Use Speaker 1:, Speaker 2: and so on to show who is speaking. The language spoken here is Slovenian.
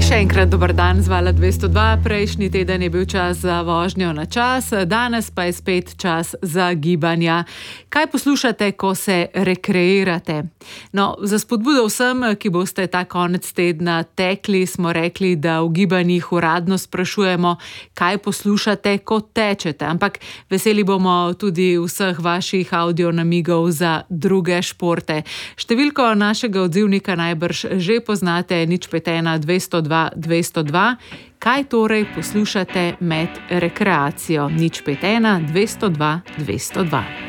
Speaker 1: Še enkrat dober dan z Vala 202. Prejšnji teden je bil čas za vožnjo na čas, danes pa je spet čas za gibanja. Kaj poslušate, ko se rekreirate? No, za spodbudo vsem, ki boste ta konec tedna tekli, smo rekli, da v gibanjih uradno sprašujemo, kaj poslušate, ko tečete. Ampak veseli bomo tudi vseh vaših audio namigov za druge športe. Številko našega odzivnika najbrž že poznate, 051 202 202. Kaj torej poslušate med rekreacijo? 051 202 202.